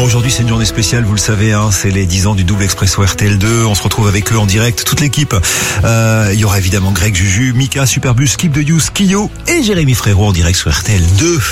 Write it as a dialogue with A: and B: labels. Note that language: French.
A: Bon, aujourd'hui, c'est une journée spéciale, vous le savez, hein, c'est les 10 ans du double expresso RTL2. On se retrouve avec eux en direct, toute l'équipe. Il y aura évidemment Greg, Juju, Mika, Superbus, Skip de You, Kyo et Jérémy Frérot en direct sur RTL2.